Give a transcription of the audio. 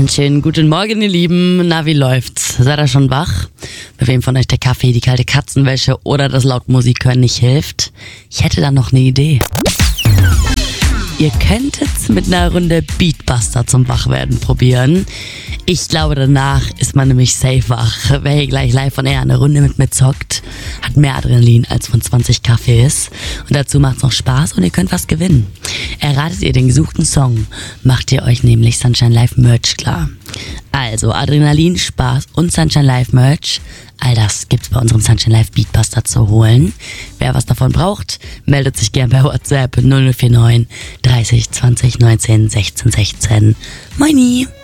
Schönen guten Morgen, ihr Lieben. Na, wie läuft's? Seid ihr schon wach? Bei wem von euch der Kaffee, die kalte Katzenwäsche oder das laut Musik hören nicht hilft? Ich hätte da noch eine Idee. Ihr könntet's mit einer Runde Beatbuster zum Wachwerden probieren. Ich glaube, danach ist man nämlich safe wach. Wer hier gleich live von Air eine Runde mit mir zockt, hat mehr Adrenalin als von 20 Kaffees. Und dazu macht's noch Spaß und ihr könnt was gewinnen. Erratet ihr den gesuchten Song, macht ihr euch nämlich Sunshine Live Merch klar. Also Adrenalin, Spaß und Sunshine Live Merch. All das gibt's bei unserem Sunshine Live Beatbuster zu holen. Wer was davon braucht, meldet sich gern per WhatsApp 0049 30 20 19 16 16. Moini!